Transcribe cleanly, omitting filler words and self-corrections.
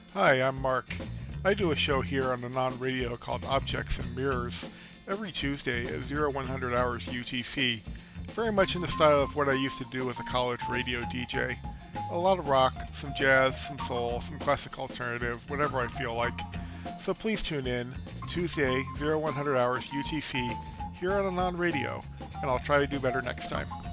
Hi, I'm Mark. I do a show here on the non-radio called Objects and Mirrors every Tuesday at 0100 hours UTC, very much in the style of what I used to do as a college radio DJ. A lot of rock, some jazz, some soul, some classic alternative, whatever I feel like. So please tune in Tuesday 0100 hours UTC here on a non-radio, and I'll try to do better next time.